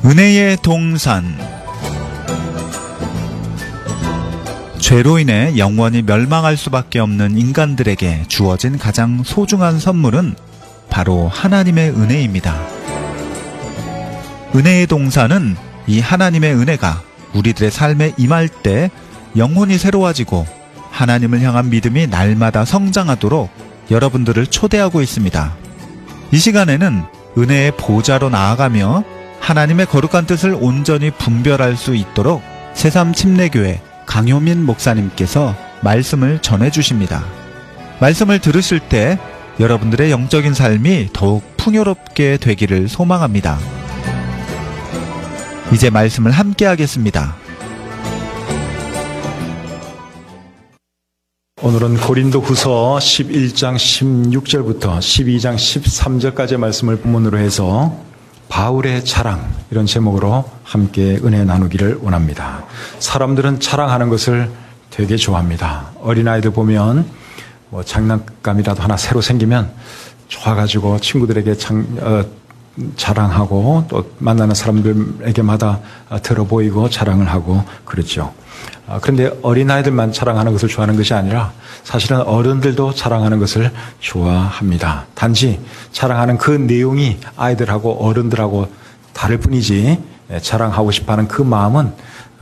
은혜의 동산. 죄로 인해 영원히 멸망할 수밖에 없는 인간들에게 주어진 가장 소중한 선물은 바로 하나님의 은혜입니다. 은혜의 동산은 이 하나님의 은혜가 우리들의 삶에 임할 때 영혼이 새로워지고 하나님을 향한 믿음이 날마다 성장하도록 여러분들을 초대하고 있습니다. 이 시간에는 은혜의 보좌로 나아가며 하나님의 거룩한 뜻을 온전히 분별할 수 있도록 새삼침례교회 강효민 목사님께서 말씀을 전해주십니다. 말씀을 들으실 때 여러분들의 영적인 삶이 더욱 풍요롭게 되기를 소망합니다. 이제 말씀을 함께 하겠습니다. 오늘은 고린도후서 11장 16절부터 12장 13절까지의 말씀을 본문으로 해서 바울의 자랑, 이런 제목으로 함께 은혜 나누기를 원합니다. 사람들은 자랑하는 것을 되게 좋아합니다. 어린아이들 보면 장난감이라도 하나 새로 생기면 좋아가지고 친구들에게 자랑하고 또 만나는 사람들에게마다 들어 보이고 자랑을 하고 그렇죠. 그런데 어린아이들만 자랑하는 것을 좋아하는 것이 아니라 사실은 어른들도 자랑하는 것을 좋아합니다. 단지 자랑하는 그 내용이 아이들하고 어른들하고 다를 뿐이지 자랑하고 싶어하는 그 마음은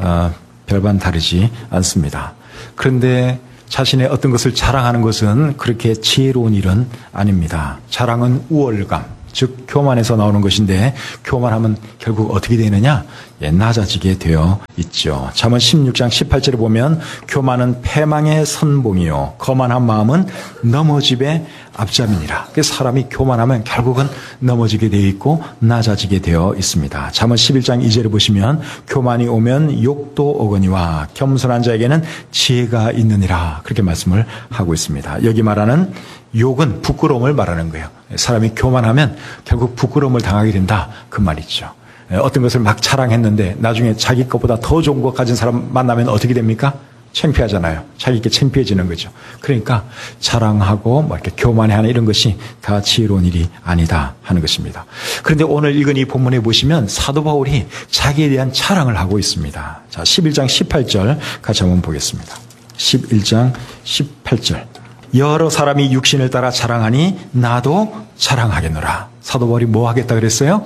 별반 다르지 않습니다. 그런데 자신의 어떤 것을 자랑하는 것은 그렇게 지혜로운 일은 아닙니다. 자랑은 우월감, 즉 교만에서 나오는 것인데 교만하면 결국 어떻게 되느냐? 낮아지게 되어 있죠. 잠언 16장 18절에 보면 교만은 패망의 선봉이요 거만한 마음은 넘어짐의 앞잡이니라. 그래서 사람이 교만하면 결국은 넘어지게 되어 있고 낮아지게 되어 있습니다. 잠언 11장 2절에 보시면 교만이 오면 욕도 오거니와 겸손한 자에게는 지혜가 있느니라. 그렇게 말씀을 하고 있습니다. 여기 말하는 욕은 부끄러움을 말하는 거예요. 사람이 교만하면 결국 부끄러움을 당하게 된다, 그 말이죠. 어떤 것을 막 자랑했는데 나중에 자기 것보다 더 좋은 것 가진 사람 만나면 어떻게 됩니까? 창피하잖아요. 자기께 창피해지는 거죠. 그러니까 자랑하고 이렇게 교만해하는 이런 것이 다 지혜로운 일이 아니다 하는 것입니다. 그런데 오늘 읽은 이 본문에 보시면 사도 바울이 자기에 대한 자랑을 하고 있습니다. 자, 11장 18절 같이 한번 보겠습니다. 11장 18절. 여러 사람이 육신을 따라 자랑하니 나도 자랑하겠노라. 사도 바울이 뭐 하겠다 그랬어요?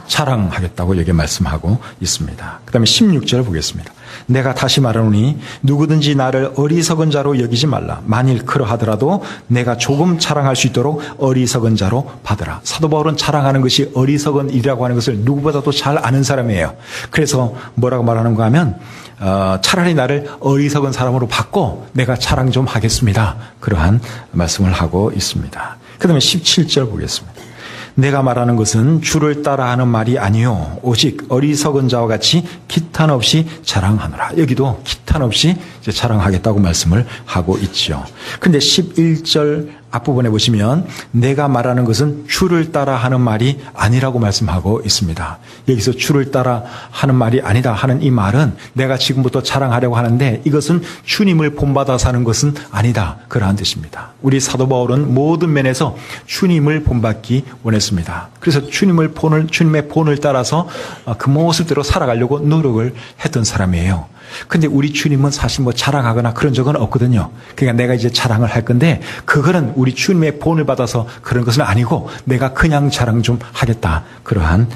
자랑하겠다고 여기 말씀하고 있습니다. 그 다음에 16절 보겠습니다. 내가 다시 말하노니 누구든지 나를 어리석은 자로 여기지 말라. 만일 그러하더라도 내가 조금 자랑할 수 있도록 어리석은 자로 받으라. 사도 바울은 자랑하는 것이 어리석은 일이라고 하는 것을 누구보다도 잘 아는 사람이에요. 그래서 뭐라고 말하는가 하면 차라리 나를 어리석은 사람으로 받고 내가 자랑 좀 하겠습니다. 그러한 말씀을 하고 있습니다. 그 다음에 17절 보겠습니다. 내가 말하는 것은 주를 따라하는 말이 아니요 오직 어리석은 자와 같이 기탄 없이 자랑하노라. 여기도 기탄 없이 이제 자랑하겠다고 말씀을 하고 있죠. 그런데 11절 앞부분에 보시면 내가 말하는 것은 주를 따라하는 말이 아니라고 말씀하고 있습니다. 여기서 주를 따라하는 말이 아니다 하는 이 말은 내가 지금부터 자랑하려고 하는데 이것은 주님을 본받아서 하는 것은 아니다, 그러한 뜻입니다. 우리 사도 바울은 모든 면에서 주님을 본받기 원했습니다. 그래서 주님의 본을 따라서 그 모습대로 살아가려고 노력을 했던 사람이에요. 근데 우리 주님은 사실 자랑하거나 그런 적은 없거든요. 그러니까 내가 이제 자랑을 할 건데 그거는 우리 주님의 본을 받아서 그런 것은 아니고 내가 그냥 자랑 좀 하겠다, 그러한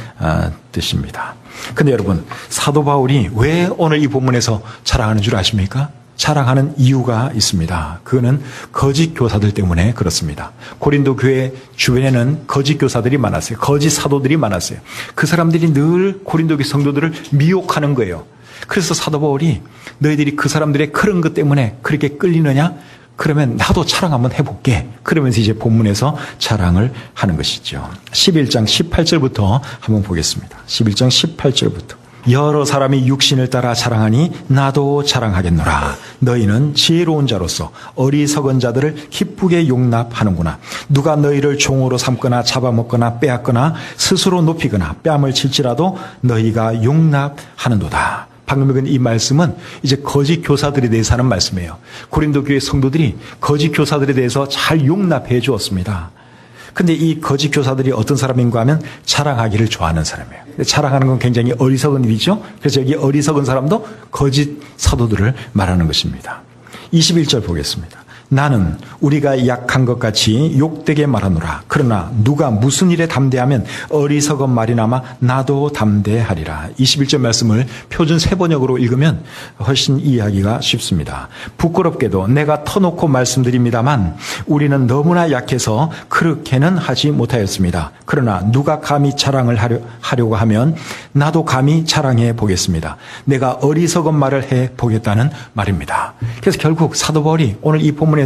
뜻입니다. 근데 여러분, 사도 바울이 왜 오늘 이 본문에서 자랑하는 줄 아십니까? 자랑하는 이유가 있습니다. 그거는 거짓 교사들 때문에 그렇습니다. 고린도 교회 주변에는 거짓 교사들이 많았어요. 거짓 사도들이 많았어요. 그 사람들이 늘 고린도 교회 성도들을 미혹하는 거예요. 그래서 사도 바울이 너희들이 그 사람들의 그런 것 때문에 그렇게 끌리느냐? 그러면 나도 자랑 한번 해볼게. 그러면서 이제 본문에서 자랑을 하는 것이죠. 11장 18절부터 한번 보겠습니다. 11장 18절부터. 여러 사람이 육신을 따라 자랑하니 나도 자랑하겠노라. 너희는 지혜로운 자로서 어리석은 자들을 기쁘게 용납하는구나. 누가 너희를 종으로 삼거나 잡아먹거나 빼앗거나 스스로 높이거나 뺨을 칠지라도 너희가 용납하는도다. 방금 읽은 이 말씀은 이제 거짓 교사들에 대해서 하는 말씀이에요. 고린도 교회 성도들이 거짓 교사들에 대해서 잘 용납해 주었습니다. 근데 이 거짓 교사들이 어떤 사람인가 하면 자랑하기를 좋아하는 사람이에요. 근데 자랑하는 건 굉장히 어리석은 일이죠. 그래서 여기 어리석은 사람도 거짓 사도들을 말하는 것입니다. 21절 보겠습니다. 나는 우리가 약한 것 같이 욕되게 말하노라. 그러나 누가 무슨 일에 담대하면 어리석은 말이나마 나도 담대하리라. 21절 말씀을 표준 세번역으로 읽으면 훨씬 이해하기가 쉽습니다. 부끄럽게도 내가 터놓고 말씀드립니다만 우리는 너무나 약해서 그렇게는 하지 못하였습니다. 그러나 누가 감히 자랑을 하려고 하면 나도 감히 자랑해 보겠습니다. 내가 어리석은 말을 해 보겠다는 말입니다. 그래서 결국 사도 바울이 오늘 이 본문에서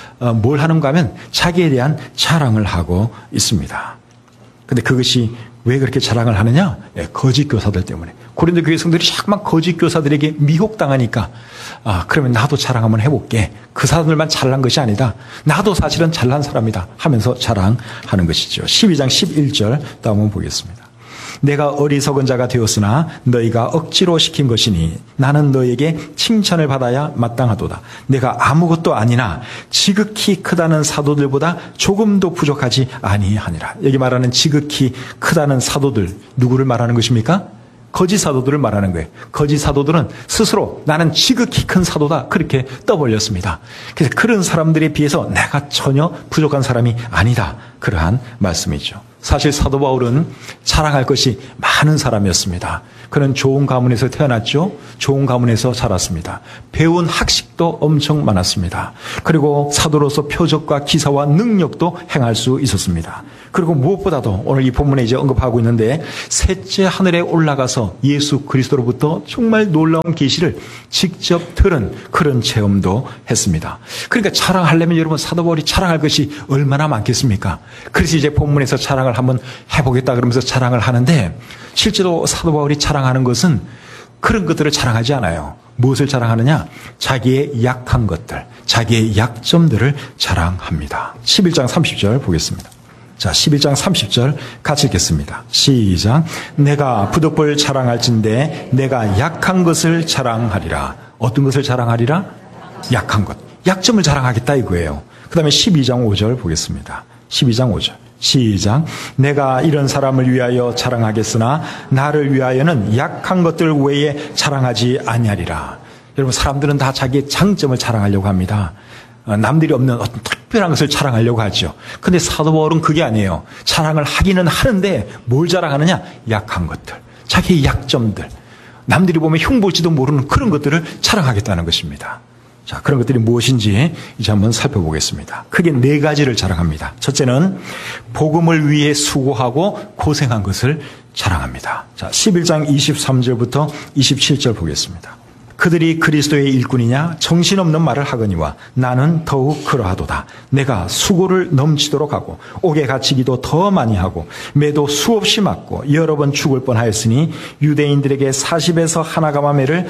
뭘 하는가 하면 자기에 대한 자랑을 하고 있습니다. 근데 그것이 왜 그렇게 자랑을 하느냐? 거짓 교사들 때문에. 고린도 교회 성들이 자꾸만 거짓 교사들에게 미혹당하니까 그러면 나도 자랑 한번 해볼게. 그 사람들만 잘난 것이 아니다. 나도 사실은 잘난 사람이다 하면서 자랑하는 것이죠. 12장 11절 또 한번 보겠습니다. 내가 어리석은 자가 되었으나 너희가 억지로 시킨 것이니 나는 너에게 칭찬을 받아야 마땅하도다. 내가 아무것도 아니나 지극히 크다는 사도들보다 조금도 부족하지 아니하니라. 여기 말하는 지극히 크다는 사도들, 누구를 말하는 것입니까? 거짓 사도들을 말하는 거예요. 거짓 사도들은 스스로 나는 지극히 큰 사도다 그렇게 떠벌렸습니다. 그래서 그런 사람들에 비해서 내가 전혀 부족한 사람이 아니다. 그러한 말씀이죠. 사실 사도 바울은 자랑할 것이 많은 사람이었습니다. 그는 좋은 가문에서 태어났죠. 좋은 가문에서 자랐습니다. 배운 학식도 엄청 많았습니다. 그리고 사도로서 표적과 기사와 능력도 행할 수 있었습니다. 그리고 무엇보다도 오늘 이 본문에 이제 언급하고 있는데 셋째 하늘에 올라가서 예수 그리스도로부터 정말 놀라운 계시를 직접 들은 그런 체험도 했습니다. 그러니까 자랑하려면 여러분 사도 바울이 자랑할 것이 얼마나 많겠습니까? 그래서 이제 본문에서 자랑을 한번 해보겠다 그러면서 자랑을 하는데 실제로 사도 바울이 자랑하는 것은 그런 것들을 자랑하지 않아요. 무엇을 자랑하느냐? 자기의 약한 것들, 자기의 약점들을 자랑합니다. 11장 30절 보겠습니다. 자, 11장 30절 같이 읽겠습니다. 시작. 내가 부득불 자랑할진대 내가 약한 것을 자랑하리라. 어떤 것을 자랑하리라? 약한 것. 약점을 자랑하겠다 이거예요. 그 다음에 12장 5절 보겠습니다. 12장 5절. 시작. 내가 이런 사람을 위하여 자랑하겠으나 나를 위하여는 약한 것들 외에 자랑하지 아니하리라. 여러분 사람들은 다 자기의 장점을 자랑하려고 합니다. 남들이 없는 어떤 특별한 것을 자랑하려고 하죠. 근데 사도 바울은 그게 아니에요. 자랑을 하기는 하는데 뭘 자랑하느냐? 약한 것들. 자기의 약점들. 남들이 보면 흉볼지도 모르는 그런 것들을 자랑하겠다는 것입니다. 자, 그런 것들이 무엇인지 이제 한번 살펴보겠습니다. 크게 네 가지를 자랑합니다. 첫째는 복음을 위해 수고하고 고생한 것을 자랑합니다. 자, 11장 23절부터 27절 보겠습니다. 그들이 그리스도의 일꾼이냐 정신없는 말을 하거니와 나는 더욱 그러하도다. 내가 수고를 넘치도록 하고 옥에 갇히기도 더 많이 하고 매도 수없이 맞고 여러 번 죽을 뻔하였으니 유대인들에게 40에서 하나 가마매를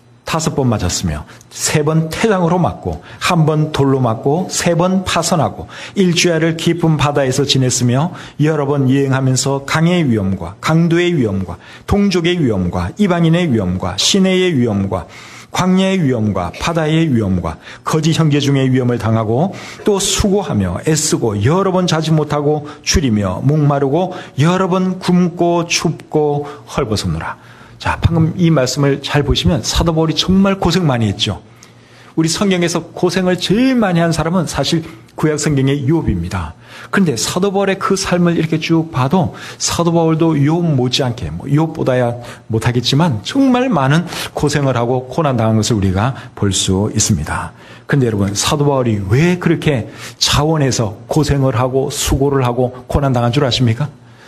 5번 맞았으며 3번 태장으로 맞고 1번 돌로 맞고 3번 파선하고 일주일을 깊은 바다에서 지냈으며 여러 번 여행하면서 강의 위험과 강도의 위험과 동족의 위험과 이방인의 위험과 시내의 위험과 광야의 위험과 바다의 위험과 거짓 형제 중의 위험을 당하고 또 수고하며 애쓰고 여러 번 자지 못하고 줄이며 목마르고 여러 번 굶고 춥고 헐벗었노라. 자, 방금 이 말씀을 잘 보시면 사도 바울이 정말 고생 많이 했죠. 우리 성경에서 고생을 제일 많이 한 사람은 사실 구약 성경의 욥입니다. 그런데 사도 바울의 그 삶을 이렇게 쭉 봐도 사도 바울도 욥 못지않게 욥보다야 못하겠지만 정말 많은 고생을 하고 고난당한 것을 우리가 볼 수 있습니다. 그런데 여러분 사도 바울이 왜 그렇게 자원해서 고생을 하고 수고를 하고 고난당한 줄 아십니까?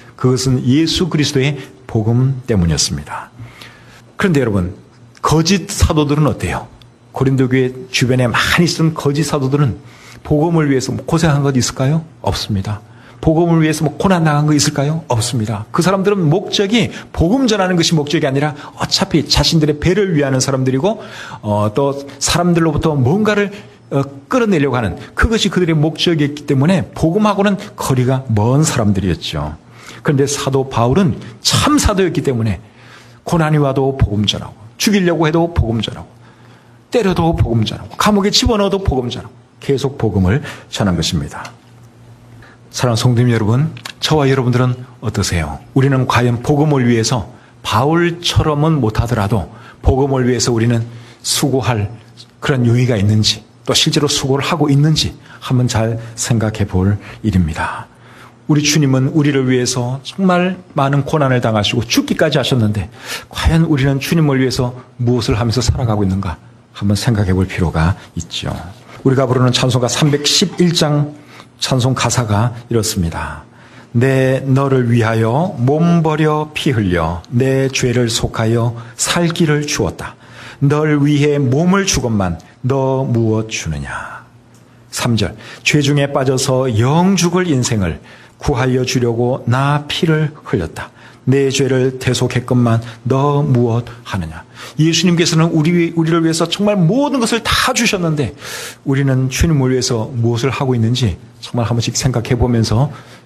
그것은 예수 그리스도의 복음 때문이었습니다. 그런데 여러분 거짓 사도들은 어때요? 고린도 교회 주변에 많이 있던 거짓 사도들은 복음을 위해서 고생한 것 있을까요? 없습니다. 복음을 위해서 고난당한 거 있을까요? 없습니다. 그 사람들은 목적이 복음 전하는 것이 목적이 아니라 어차피 자신들의 배를 위하는 사람들이고 또 사람들로부터 뭔가를 끌어내려고 하는 그것이 그들의 목적이었기 때문에 복음하고는 거리가 먼 사람들이었죠. 그런데 사도 바울은 참 사도였기 때문에 고난이 와도 복음 전하고 죽이려고 해도 복음 전하고 때려도 복음 전하고 감옥에 집어넣어도 복음 전하고 계속 복음을 전한 것입니다. 사랑하는 성도님 여러분, 저와 여러분들은 어떠세요? 우리는 과연 복음을 위해서 바울처럼은 못하더라도 복음을 위해서 우리는 수고할 그런 용의가 있는지, 또 실제로 수고를 하고 있는지 한번 잘 생각해 볼 일입니다. 우리 주님은 우리를 위해서 정말 많은 고난을 당하시고 죽기까지 하셨는데 과연 우리는 주님을 위해서 무엇을 하면서 살아가고 있는가 한번 생각해 볼 필요가 있죠. 우리가 부르는 찬송가 311장 찬송 가사가 이렇습니다. 내 너를 위하여 몸 버려 피 흘려 내 죄를 속하여 살 길을 주었다. 널 위해 몸을 주건만 너 무엇 주느냐. 3절 죄 중에 빠져서 영죽을 인생을 구하여 주려고 나 피를 흘렸다. 내 죄를 대속했건만 너 무엇 하느냐. 예수님께서는 우리를 위해서 정말 모든 것을 다 주셨는데 우리는 주님을 위해서 무엇을 하고 있는지 정말 한 번씩 생각해 보면서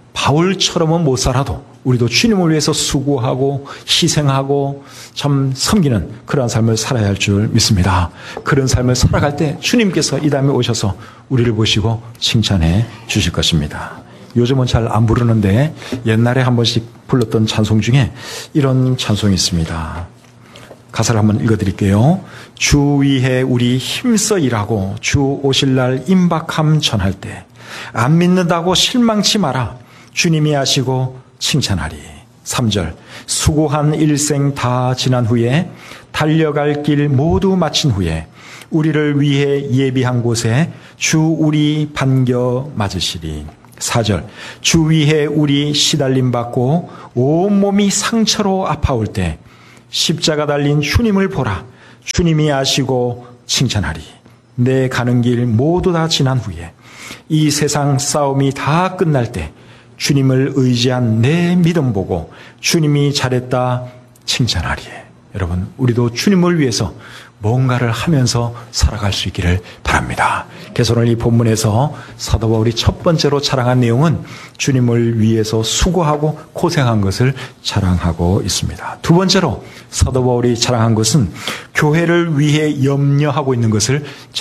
바울처럼은 못 살아도 우리도 주님을 위해서 수고하고 희생하고 참 섬기는 그러한 삶을 살아야 할 줄 믿습니다. 그런 삶을 살아갈 때 주님께서 이 다음에 오셔서 우리를 보시고 칭찬해 주실 것입니다. 요즘은 잘 안 부르는데 옛날에 한 번씩 불렀던 찬송 중에 이런 찬송이 있습니다. 가사를 한번 읽어드릴게요. 주 위해 우리 힘써 일하고 주 오실 날 임박함 전할 때 안 믿는다고 실망치 마라. 주님이 하시고 칭찬하리. 3절 수고한 일생 다 지난 후에 달려갈 길 모두 마친 후에 우리를 위해 예비한 곳에 주 우리 반겨 맞으시리. 4절 주 위해 우리 시달림 받고 온몸이 상처로 아파올 때 십자가 달린 주님을 보라. 주님이 아시고 칭찬하리. 내 가는 길 모두 다 지난 후에 이 세상 싸움이 다 끝날 때 주님을 의지한 내 믿음 보고 주님이 잘했다 칭찬하리. 여러분, 우리도 주님을 위해서 뭔가를 하면서 살아갈 수 있기를 바랍니다. 그래서 오늘 이 본문에서 사도 바울이 첫 번째로 자랑한 내용은 주님을 위해서 수고하고 고생한 것을 자랑하고 있습니다. 두 번째로 사도 바울이 자랑한 것은 교회를 위해 염려하고 있는 것을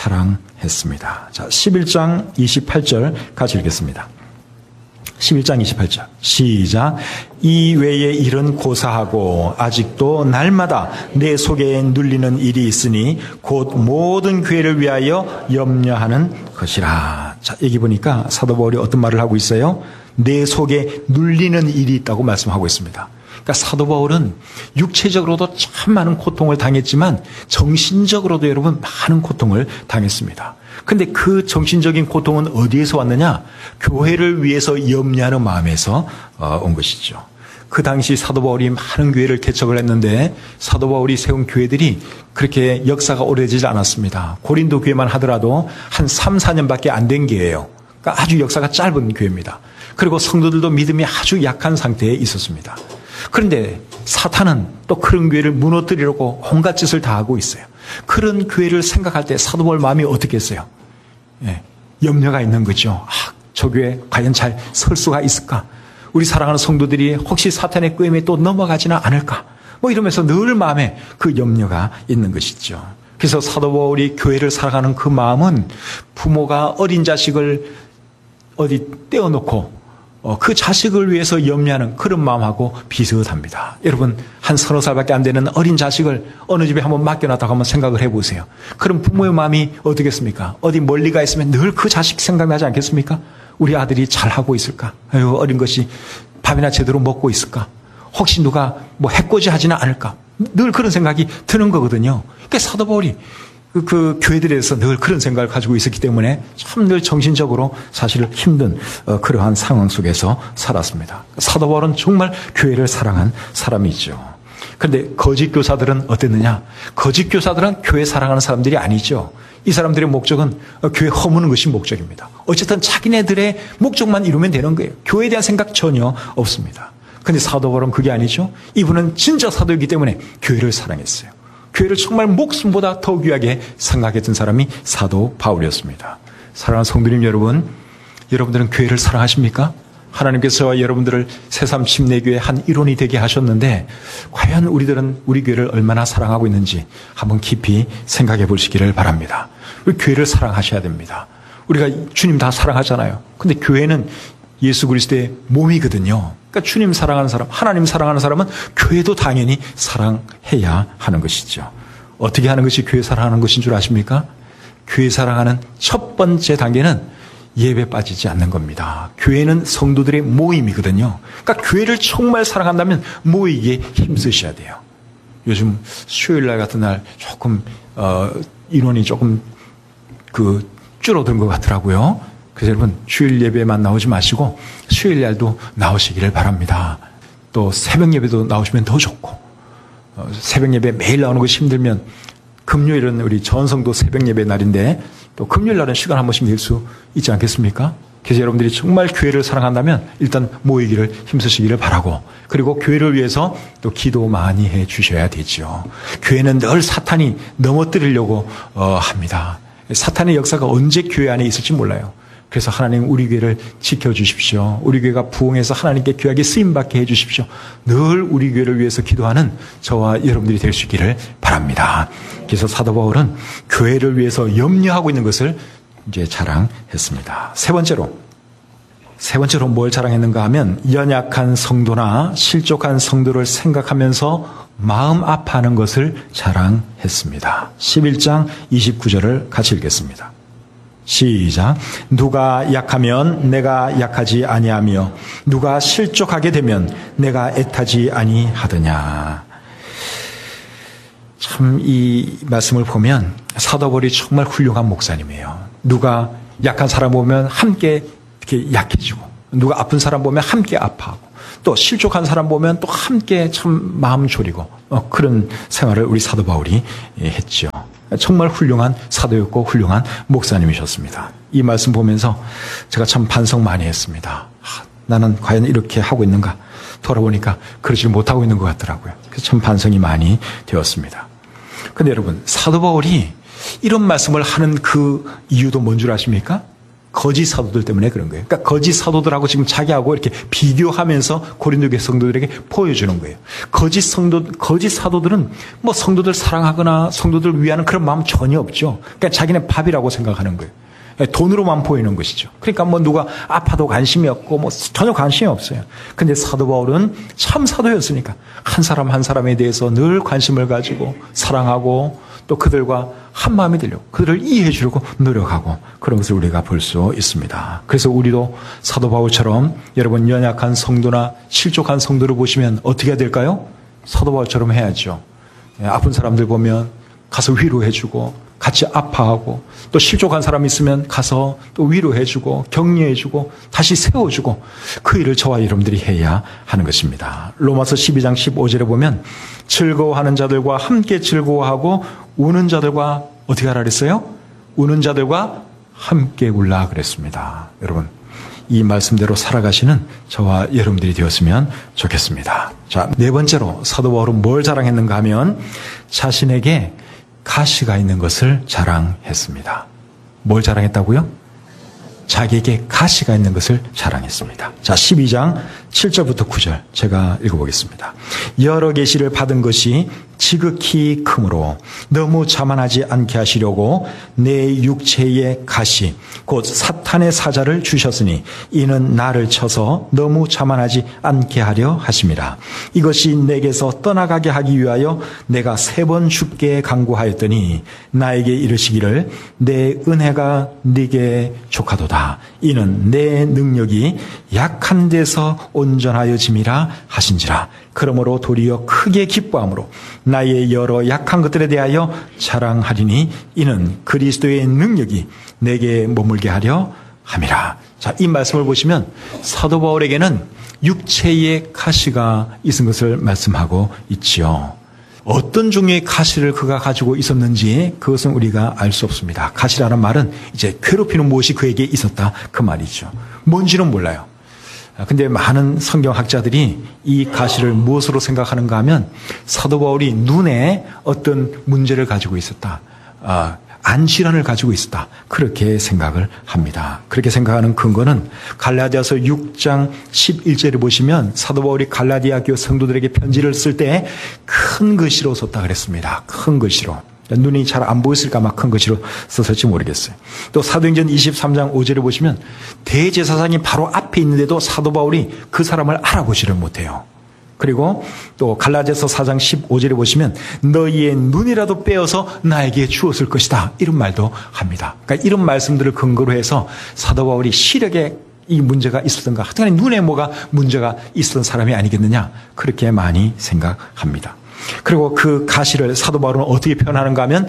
자랑했습니다. 자, 11장 28절 같이 읽겠습니다. 11장 28절 시작. 이 외에 일은 고사하고 아직도 날마다 내 속에 눌리는 일이 있으니 곧 모든 교회를 위하여 염려하는 것이라. 자, 여기 보니까 사도 바울이 어떤 말을 하고 있어요? 내 속에 눌리는 일이 있다고 말씀하고 있습니다. 그러니까 사도 바울은 육체적으로도 참 많은 고통을 당했지만 정신적으로도 여러분 많은 고통을 당했습니다. 근데 그 정신적인 고통은 어디에서 왔느냐? 교회를 위해서 염려하는 마음에서 온 것이죠. 그 당시 사도 바울이 많은 교회를 개척을 했는데 사도 바울이 세운 교회들이 그렇게 역사가 오래되지 않았습니다. 고린도 교회만 하더라도 한 3, 4년밖에 안 된 교회예요. 그러니까 아주 역사가 짧은 교회입니다. 그리고 성도들도 믿음이 아주 약한 상태에 있었습니다. 그런데 사탄은 또 그런 교회를 무너뜨리려고 온갖 짓을 다 하고 있어요. 그런 교회를 생각할 때 사도 바울 마음이 어떻겠어요? 예, 염려가 있는 거죠. 저 교회 과연 잘 설 수가 있을까? 우리 사랑하는 성도들이 혹시 사탄의 꾀임에 또 넘어가지는 않을까? 뭐 이러면서 늘 마음에 그 염려가 있는 것이죠. 그래서 사도 바울이 교회를 살아가는 그 마음은 부모가 어린 자식을 어디 떼어놓고 그 자식을 위해서 염려하는 그런 마음하고 비슷합니다. 여러분, 한 서너 살밖에 안 되는 어린 자식을 어느 집에 한번 맡겨놨다고 한번 생각을 해보세요. 그럼 부모의 마음이 어떻겠습니까? 어디 멀리 가 있으면 늘 그 자식 생각나지 않겠습니까? 우리 아들이 잘하고 있을까? 아유, 어린 것이 밥이나 제대로 먹고 있을까? 혹시 누가 뭐 해코지 하지는 않을까? 늘 그런 생각이 드는 거거든요. 그러니까 사도 바울이 그 교회들에서 늘 그런 생각을 가지고 있었기 때문에 참 늘 정신적으로 사실 힘든 그러한 상황 속에서 살았습니다. 사도 바울은 정말 교회를 사랑한 사람이죠. 그런데 거짓 교사들은 어땠느냐? 거짓 교사들은 교회 사랑하는 사람들이 아니죠. 이 사람들의 목적은 교회 허무는 것이 목적입니다. 어쨌든 자기네들의 목적만 이루면 되는 거예요. 교회에 대한 생각 전혀 없습니다. 그런데 사도 바울은 그게 아니죠. 이분은 진짜 사도이기 때문에 교회를 사랑했어요. 교회를 정말 목숨보다 더 귀하게 생각했던 사람이 사도 바울이었습니다. 사랑하는 성도님 여러분, 여러분들은 교회를 사랑하십니까? 하나님께서 여러분들을 새삼 침례교회 한 일원이 되게 하셨는데 과연 우리들은 우리 교회를 얼마나 사랑하고 있는지 한번 깊이 생각해 보시기를 바랍니다. 우리 교회를 사랑하셔야 됩니다. 우리가 주님 다 사랑하잖아요. 근데 교회는 예수 그리스도의 몸이거든요. 그러니까 주님 사랑하는 사람, 하나님 사랑하는 사람은 교회도 당연히 사랑해야 하는 것이죠. 어떻게 하는 것이 교회 사랑하는 것인 줄 아십니까? 교회 사랑하는 첫 번째 단계는 예배 빠지지 않는 겁니다. 교회는 성도들의 모임이거든요. 그러니까 교회를 정말 사랑한다면 모이기에 힘쓰셔야 돼요. 요즘 수요일 날 같은 날 조금 인원이 조금 줄어든 것 같더라고요. 그래서 여러분 주일 예배만 나오지 마시고 수요일 날도 나오시기를 바랍니다. 또 새벽 예배도 나오시면 더 좋고, 새벽 예배 매일 나오는 것이 힘들면 금요일은 우리 전성도 새벽 예배 날인데 또 금요일 날은 시간 한 번씩 낼 수 있지 않겠습니까? 그래서 여러분들이 정말 교회를 사랑한다면 일단 모이기를 힘쓰시기를 바라고, 그리고 교회를 위해서 또 기도 많이 해 주셔야 되죠. 교회는 늘 사탄이 넘어뜨리려고 합니다. 사탄의 역사가 언제 교회 안에 있을지 몰라요. 그래서 하나님 우리 교회를 지켜주십시오. 우리 교회가 부흥해서 하나님께 귀하게 쓰임받게 해주십시오. 늘 우리 교회를 위해서 기도하는 저와 여러분들이 될 수 있기를 바랍니다. 그래서 사도 바울은 교회를 위해서 염려하고 있는 것을 이제 자랑했습니다. 세 번째로 뭘 자랑했는가 하면 연약한 성도나 실족한 성도를 생각하면서 마음 아파하는 것을 자랑했습니다. 11장 29절을 같이 읽겠습니다. 시작. 누가 약하면 내가 약하지 아니하며 누가 실족하게 되면 내가 애타지 아니하더냐. 참 이 말씀을 보면 사도 바울이 정말 훌륭한 목사님이에요. 누가 약한 사람 보면 함께 이렇게 약해지고, 누가 아픈 사람 보면 함께 아파하고, 또 실족한 사람 보면 또 함께 참 마음 졸이고, 그런 생활을 우리 사도 바울이 했죠. 정말 훌륭한 사도였고 훌륭한 목사님이셨습니다. 이 말씀 보면서 제가 참 반성 많이 했습니다. 나는 과연 이렇게 하고 있는가? 돌아보니까 그러지 못하고 있는 것 같더라고요. 그래서 참 반성이 많이 되었습니다. 근데 여러분, 사도 바울이 이런 말씀을 하는 그 이유도 뭔 줄 아십니까? 거짓 사도들 때문에 그런 거예요. 그러니까 거짓 사도들하고 지금 자기하고 이렇게 비교하면서 고린도 교회 성도들에게 보여주는 거예요. 거짓 사도들은 뭐 성도들 사랑하거나 성도들을 위하는 그런 마음 전혀 없죠. 그러니까 자기네 밥이라고 생각하는 거예요. 돈으로만 보이는 것이죠. 그러니까 뭐 누가 아파도 관심이 없고 뭐 전혀 관심이 없어요. 근데 사도 바울은 참 사도였으니까 한 사람 한 사람에 대해서 늘 관심을 가지고 사랑하고, 또 그들과 한 마음이 되려고, 그들을 이해해 주려고 노력하고, 그런 것을 우리가 볼 수 있습니다. 그래서 우리도 사도 바울처럼 여러분 연약한 성도나 실족한 성도를 보시면 어떻게 해야 될까요? 사도 바울처럼 해야죠. 아픈 사람들 보면 가서 위로해 주고, 같이 아파하고, 또 실족한 사람 있으면 가서 또 위로해 주고 격려해 주고 다시 세워 주고, 그 일을 저와 여러분들이 해야 하는 것입니다. 로마서 12장 15절에 보면 즐거워하는 자들과 함께 즐거워하고 우는 자들과 어떻게 하라 그랬어요? 우는 자들과 함께 울라 그랬습니다. 여러분, 이 말씀대로 살아가시는 저와 여러분들이 되었으면 좋겠습니다. 자, 네 번째로 사도 바울은 뭘 자랑했는가 하면 자신에게 가시가 있는 것을 자랑했습니다. 뭘 자랑했다고요? 자기에게 가시가 있는 것을 자랑했습니다. 자, 12장 7절부터 9절 제가 읽어보겠습니다. 여러 계시를 받은 것이 지극히 크므로 너무 자만하지 않게 하시려고 내 육체의 가시 곧 사탄의 사자를 주셨으니 이는 나를 쳐서 너무 자만하지 않게 하려 하심이라. 이것이 내게서 떠나가게 하기 위하여 내가 3번 죽게 간구하였더니 나에게 이르시기를 내 은혜가 네게 족하도다. 이는 내 능력이 약한 데서 온전하여짐이라 하신지라. 그러므로 도리어 크게 기뻐함으로 나의 여러 약한 것들에 대하여 자랑하리니 이는 그리스도의 능력이 내게 머물게 하려 함이라. 자, 이 말씀을 보시면 사도 바울에게는 육체의 가시가 있은 것을 말씀하고 있지요. 어떤 종류의 가시를 그가 가지고 있었는지 그것은 우리가 알 수 없습니다. 가시라는 말은 이제 괴롭히는 무엇이 그에게 있었다, 그 말이죠. 뭔지는 몰라요. 근데 많은 성경학자들이 이 가시를 무엇으로 생각하는가 하면 사도 바울이 눈에 어떤 문제를 가지고 있었다, 안질환을 가지고 있었다, 그렇게 생각을 합니다. 그렇게 생각하는 근거는 갈라디아서 6장 11절을 보시면 사도 바울이 갈라디아 교회 성도들에게 편지를 쓸 때 큰 글씨로 썼다 그랬습니다. 큰 글씨로. 눈이 잘 안 보였을까 막 큰 글씨로 썼을지 모르겠어요. 또 사도행전 23장 5절에 보시면 대제사장이 바로 앞에 있는데도 사도 바울이 그 사람을 알아보지를 못해요. 그리고 또 갈라디아서 4장 15절에 보시면 너희의 눈이라도 빼어서 나에게 주었을 것이다. 이런 말도 합니다. 그러니까 이런 말씀들을 근거로 해서 사도 바울이 시력에 이 문제가 있었던가, 하여튼간에 눈에 뭐가 문제가 있었던 사람이 아니겠느냐, 그렇게 많이 생각합니다. 그리고 그 가시를 사도 바울은 어떻게 표현하는가 하면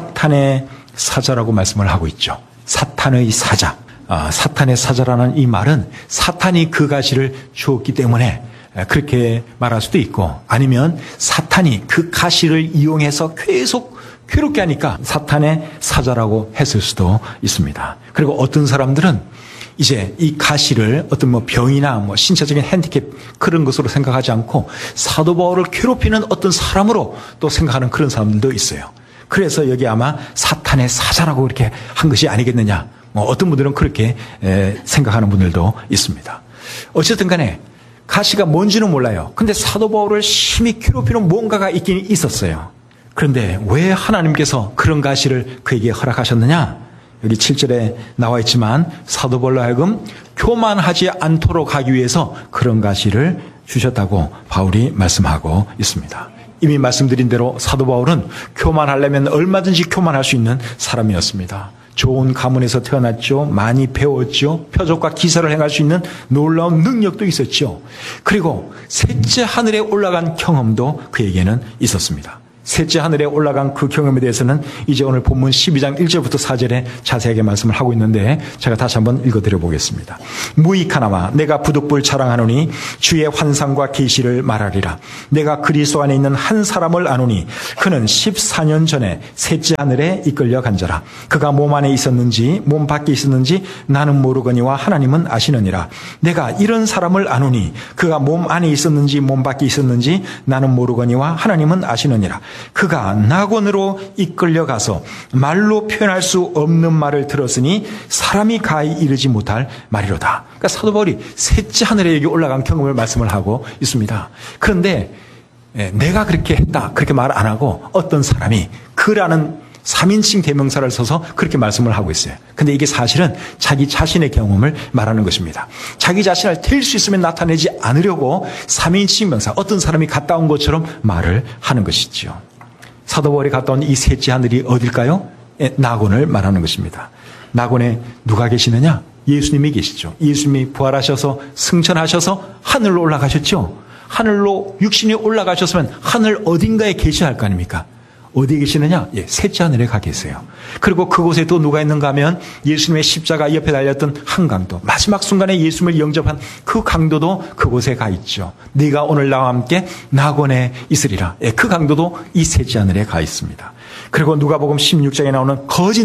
사탄의 사자라고 말씀을 하고 있죠. 사탄의 사자. 사탄의 사자라는 이 말은 사탄이 그 가시를 주었기 때문에 그렇게 말할 수도 있고, 아니면 사탄이 그 가시를 이용해서 계속 괴롭게 하니까 사탄의 사자라고 했을 수도 있습니다. 그리고 어떤 사람들은 이제 이 가시를 어떤 뭐 병이나 뭐 신체적인 핸디캡 그런 것으로 생각하지 않고 사도 바울을 괴롭히는 어떤 사람으로 또 생각하는 그런 사람들도 있어요. 그래서 여기 아마 사탄의 사자라고 이렇게 한 것이 아니겠느냐, 뭐 어떤 분들은 그렇게 생각하는 분들도 있습니다. 어쨌든 간에 가시가 뭔지는 몰라요. 근데 사도 바울을 심히 괴롭히는 뭔가가 있긴 있었어요. 그런데 왜 하나님께서 그런 가시를 그에게 허락하셨느냐? 여기 7절에 나와 있지만 사도 바울로 하여금 교만하지 않도록 하기 위해서 그런 가시를 주셨다고 바울이 말씀하고 있습니다. 이미 말씀드린 대로 사도 바울은 교만하려면 얼마든지 교만할 수 있는 사람이었습니다. 좋은 가문에서 태어났죠. 많이 배웠죠. 표적과 기사를 행할 수 있는 놀라운 능력도 있었죠. 그리고 셋째 하늘에 올라간 경험도 그에게는 있었습니다. 셋째 하늘에 올라간 그 경험에 대해서는 이제 오늘 본문 12장 1절부터 4절에 자세하게 말씀을 하고 있는데 제가 다시 한번 읽어드려 보겠습니다. 무익하나마 내가 부득불 자랑하노니 주의 환상과 계시를 말하리라. 내가 그리스도 안에 있는 한 사람을 아노니 그는 14년 전에 셋째 하늘에 이끌려 간 자라. 그가 몸 안에 있었는지 몸 밖에 있었는지 나는 모르거니와 하나님은 아시느니라. 내가 이런 사람을 아노니 그가 몸 안에 있었는지 몸 밖에 있었는지 나는 모르거니와 하나님은 아시느니라. 그가 낙원으로 이끌려가서 말로 표현할 수 없는 말을 들었으니 사람이 가히 이르지 못할 말이로다. 그러니까 사도 바울이 셋째 하늘에 여기 올라간 경험을 말씀을 하고 있습니다. 그런데 내가 그렇게 했다 그렇게 말 안 하고 어떤 사람이 그라는 3인칭 대명사를 써서 그렇게 말씀을 하고 있어요. 근데 이게 사실은 자기 자신의 경험을 말하는 것입니다. 자기 자신을 될 수 있으면 나타내지 않으려고 3인칭 명사, 어떤 사람이 갔다 온 것처럼 말을 하는 것이죠. 사도 바울이 갔다 온 이 셋째 하늘이 어딜까요? 낙원을 말하는 것입니다. 낙원에 누가 계시느냐? 예수님이 계시죠. 예수님이 부활하셔서 승천하셔서 하늘로 올라가셨죠. 하늘로 육신이 올라가셨으면 하늘 어딘가에 계셔야 할 거 아닙니까? 어디에 계시느냐? 셋째 하늘에 가 계세요. 그리고 그곳에 또 누가 있는가 하면 예수님의 십자가 옆에 달렸던 한 강도, 마지막 순간에 예수님을 영접한 그 강도도 그곳에 가 있죠. 네가 오늘 나와 함께 낙원에 있으리라. 그 강도도 이 셋째 하늘에 가 있습니다. 그리고 누가복음 16장에 나오는 거지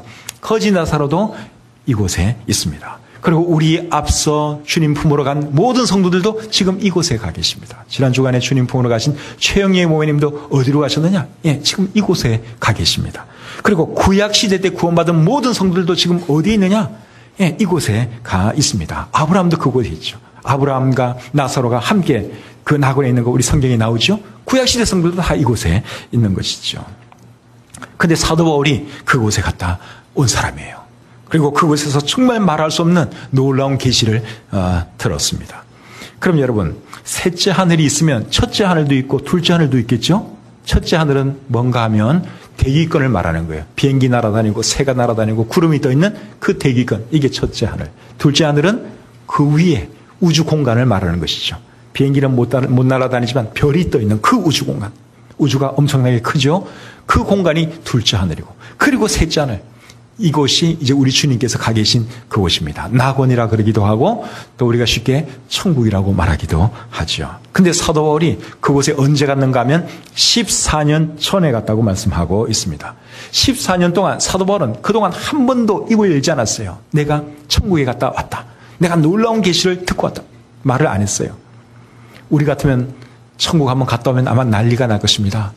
나사로도 이곳에 있습니다. 그리고 우리 앞서 주님 품으로 간 모든 성도들도 지금 이곳에 가 계십니다. 지난 주간에 주님 품으로 가신 최영예 모회님도 어디로 가셨느냐? 지금 이곳에 가 계십니다. 그리고 구약시대 때 구원받은 모든 성도들도 지금 어디에 있느냐? 이곳에 가 있습니다. 아브라함도 그곳에 있죠. 아브라함과 나사로가 함께 그 낙원에 있는 거 우리 성경에 나오죠? 구약시대 성도들도 다 이곳에 있는 것이죠. 근데 사도 바울이 그곳에 갔다 온 사람이에요. 그리고 그곳에서 정말 말할 수 없는 놀라운 계시를 들었습니다. 그럼 여러분, 셋째 하늘이 있으면 첫째 하늘도 있고 둘째 하늘도 있겠죠? 첫째 하늘은 뭔가 하면 대기권을 말하는 거예요. 비행기 날아다니고 새가 날아다니고 구름이 떠있는 그 대기권, 이게 첫째 하늘. 둘째 하늘은 그 위에 우주 공간을 말하는 것이죠. 비행기는 못 날아다니지만 별이 떠있는 그 우주 공간. 우주가 엄청나게 크죠? 그 공간이 둘째 하늘이고, 그리고 셋째 하늘. 이곳이 이제 우리 주님께서 가 계신 그곳입니다. 낙원이라 그러기도 하고 또 우리가 쉽게 천국이라고 말하기도 하죠. 근데 사도 바울이 그곳에 언제 갔는가 하면 14년 전에 갔다고 말씀하고 있습니다. 14년 동안 사도 바울은 그동안 한 번도 입을 열지 않았어요. 내가 천국에 갔다 왔다. 내가 놀라운 계시를 듣고 왔다. 말을 안 했어요. 우리 같으면 천국 한번 갔다 오면 아마 난리가 날 것입니다.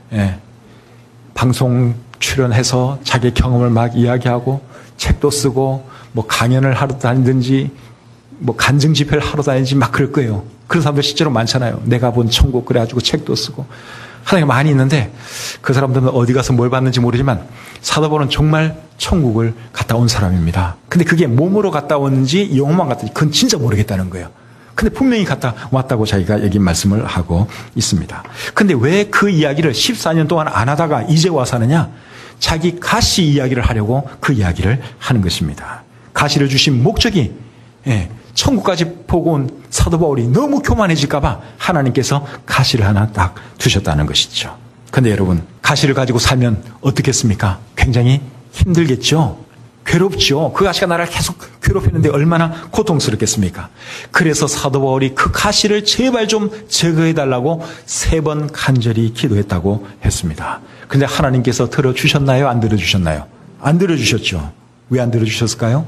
방송 출연해서 자기 경험을 막 이야기하고 책도 쓰고 뭐 강연을 하러 다니든지 뭐 간증 집회를 하러 다니든지 막 그럴 거예요. 그런 사람들 실제로 많잖아요. 내가 본 천국 그래가지고 책도 쓰고 하는 게 많이 있는데 그 사람들은 어디 가서 뭘 받는지 모르지만 사도 바울은 정말 천국을 갔다 온 사람입니다. 근데 그게 몸으로 갔다 왔는지 영혼만 갔다 왔는지 그건 진짜 모르겠다는 거예요. 근데 분명히 갔다 왔다고 자기가 여기 말씀을 하고 있습니다. 근데 왜 그 이야기를 14년 동안 안 하다가 이제 와서 하느냐? 자기 가시 이야기를 하려고 그 이야기를 하는 것입니다. 가시를 주신 목적이 천국까지 보고 온 사도 바울이 너무 교만해질까 봐 하나님께서 가시를 하나 딱 두셨다는 것이죠. 근데 여러분, 가시를 가지고 살면 어떻겠습니까? 굉장히 힘들겠죠. 괴롭죠. 그 가시가 나를 계속 괴롭히는데 얼마나 고통스럽겠습니까? 그래서 사도 바울이 그 가시를 제발 좀 제거해달라고 3번 간절히 기도했다고 했습니다. 근데 하나님께서 들어주셨나요? 안 들어주셨나요? 안 들어주셨죠. 왜 안 들어주셨을까요?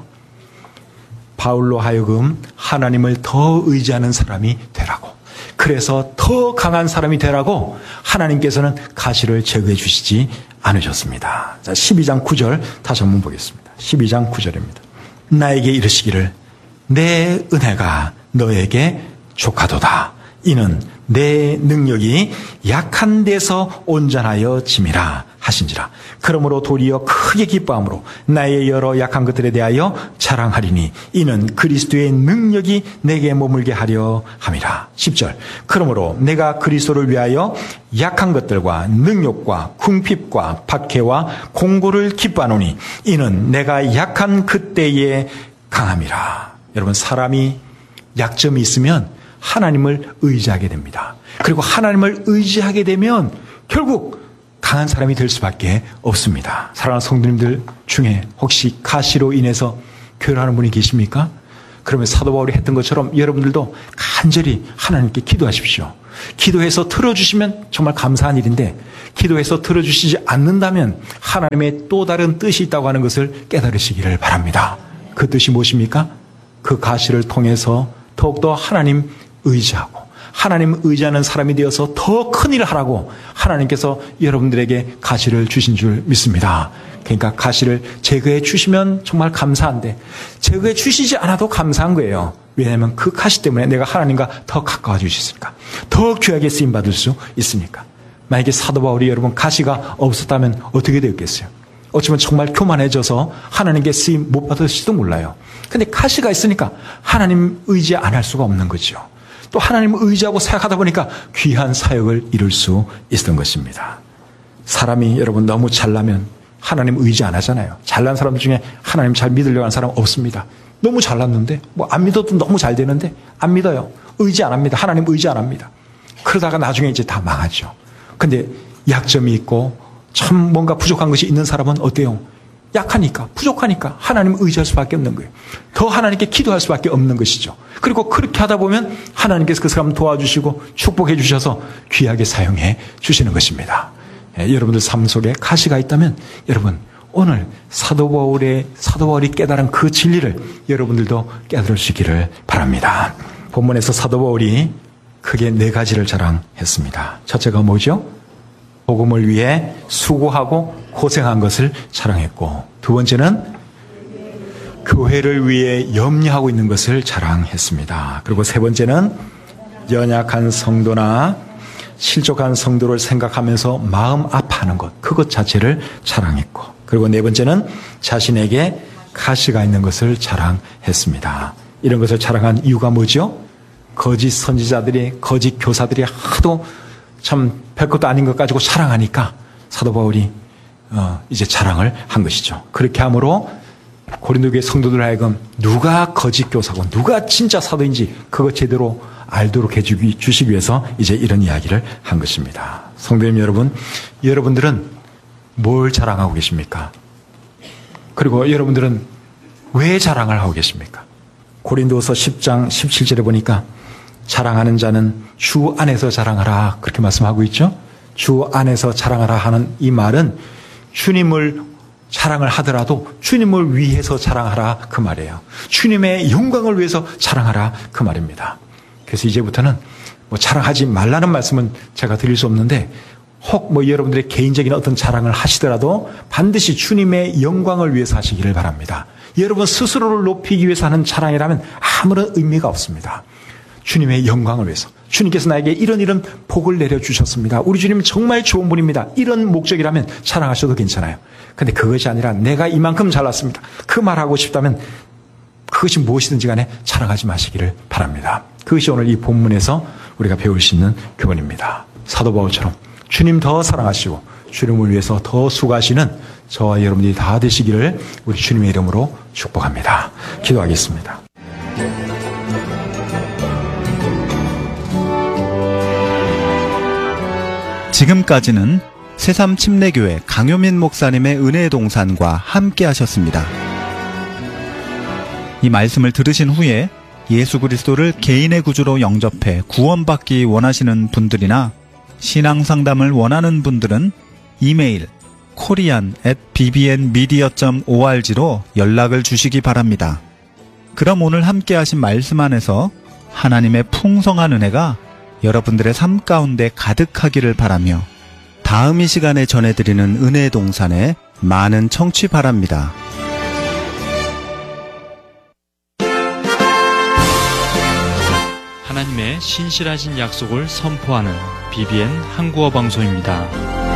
바울로 하여금 하나님을 더 의지하는 사람이 되라고. 그래서 더 강한 사람이 되라고 하나님께서는 가시를 제거해 주시지 않으셨습니다. 자, 12장 9절 다시 한번 보겠습니다. 12장 9절입니다. 나에게 이르시기를 내 은혜가 너에게 족하도다. 이는 내 능력이 약한 데서 온전하여 짐이라 하신지라. 그러므로 도리어 크게 기뻐함으로 나의 여러 약한 것들에 대하여 자랑하리니 이는 그리스도의 능력이 내게 머물게 하려 함이라. 10절. 그러므로 내가 그리스도를 위하여 약한 것들과 능욕과 궁핍과 박해와 공고를 기뻐하노니 이는 내가 약한 그때에 강함이라. 여러분, 사람이 약점이 있으면 하나님을 의지하게 됩니다. 그리고 하나님을 의지하게 되면 결국 강한 사람이 될 수밖에 없습니다. 사랑하는 성도님들 중에 혹시 가시로 인해서 괴로워하는 분이 계십니까? 그러면 사도 바울이 했던 것처럼 여러분들도 간절히 하나님께 기도하십시오. 기도해서 들어주시면 정말 감사한 일인데 기도해서 들어주시지 않는다면 하나님의 또 다른 뜻이 있다고 하는 것을 깨달으시기를 바랍니다. 그 뜻이 무엇입니까? 그 가시를 통해서 더욱더 하나님 의지하고 하나님 의지하는 사람이 되어서 더 큰 일을 하라고 하나님께서 여러분들에게 가시를 주신 줄 믿습니다. 그러니까 가시를 제거해 주시면 정말 감사한데 제거해 주시지 않아도 감사한 거예요. 왜냐하면 그 가시 때문에 내가 하나님과 더 가까워질 수 있으니까. 더 귀하게 쓰임받을 수 있으니까. 만약에 사도 바울이 여러분 가시가 없었다면 어떻게 되었겠어요? 어쩌면 정말 교만해져서 하나님께 쓰임 못 받을지도 몰라요. 근데 가시가 있으니까 하나님 의지 안 할 수가 없는 거죠. 또 하나님을 의지하고 생각하다 보니까 귀한 사역을 이룰 수 있었던 것입니다. 사람이 여러분 너무 잘나면 하나님 의지 안 하잖아요. 잘난 사람 중에 하나님 잘 믿으려고 하는 사람 없습니다. 너무 잘났는데 뭐 안 믿어도 너무 잘 되는데 안 믿어요. 의지 안 합니다. 하나님 의지 안 합니다. 그러다가 나중에 이제 다 망하죠. 근데 약점이 있고 참 뭔가 부족한 것이 있는 사람은 어때요? 약하니까, 부족하니까 하나님 의지할 수밖에 없는 거예요. 더 하나님께 기도할 수밖에 없는 것이죠. 그리고 그렇게 하다 보면 하나님께서 그 사람 도와주시고 축복해 주셔서 귀하게 사용해 주시는 것입니다. 여러분들 삶 속에 가시가 있다면 여러분 오늘 사도 바울이 깨달은 그 진리를 여러분들도 깨달으시기를 바랍니다. 본문에서 사도 바울이 크게 4가지를 자랑했습니다. 첫째가 뭐죠? 복음을 위해 수고하고 고생한 것을 자랑했고, 두 번째는 교회를 위해 염려하고 있는 것을 자랑했습니다. 그리고 세 번째는 연약한 성도나 실족한 성도를 생각하면서 마음 아파하는 것, 그것 자체를 자랑했고, 그리고 네 번째는 자신에게 가시가 있는 것을 자랑했습니다. 이런 것을 자랑한 이유가 뭐죠? 거짓 선지자들이, 거짓 교사들이 하도 참 별것도 아닌 것 가지고 자랑하니까 사도 바울이 이제 자랑을 한 것이죠. 그렇게 함으로 고린도 교회 성도들 하여금 누가 거짓 교사고 누가 진짜 사도인지 그거 제대로 알도록 해주시기 위해서 이제 이런 이야기를 한 것입니다. 성도님 여러분, 여러분들은 뭘 자랑하고 계십니까? 그리고 여러분들은 왜 자랑을 하고 계십니까? 고린도서 10장 17절에 보니까 자랑하는 자는 주 안에서 자랑하라 그렇게 말씀하고 있죠. 주 안에서 자랑하라 하는 이 말은 주님을 자랑을 하더라도 주님을 위해서 자랑하라 그 말이에요. 주님의 영광을 위해서 자랑하라 그 말입니다. 그래서 이제부터는 뭐 자랑하지 말라는 말씀은 제가 드릴 수 없는데 혹 뭐 여러분들의 개인적인 어떤 자랑을 하시더라도 반드시 주님의 영광을 위해서 하시기를 바랍니다. 여러분 스스로를 높이기 위해서 하는 자랑이라면 아무런 의미가 없습니다. 주님의 영광을 위해서, 주님께서 나에게 이런 복을 내려주셨습니다. 우리 주님은 정말 좋은 분입니다. 이런 목적이라면 자랑하셔도 괜찮아요. 근데 그것이 아니라 내가 이만큼 잘났습니다. 그 말하고 싶다면 그것이 무엇이든지 간에 자랑하지 마시기를 바랍니다. 그것이 오늘 이 본문에서 우리가 배울 수 있는 교훈입니다. 사도 바울처럼 주님 더 사랑하시고 주님을 위해서 더 수고하시는 저와 여러분들이 다 되시기를 우리 주님의 이름으로 축복합니다. 기도하겠습니다. 지금까지는 새삼 침례교회 강효민 목사님의 은혜의 동산과 함께 하셨습니다. 이 말씀을 들으신 후에 예수 그리스도를 개인의 구주로 영접해 구원받기 원하시는 분들이나 신앙상담을 원하는 분들은 이메일 korean@bbnmedia.org로 연락을 주시기 바랍니다. 그럼 오늘 함께 하신 말씀 안에서 하나님의 풍성한 은혜가 여러분들의 삶 가운데 가득하기를 바라며 다음 이 시간에 전해드리는 은혜의 동산에 많은 청취 바랍니다. 하나님의 신실하신 약속을 선포하는 BBN 한국어 방송입니다.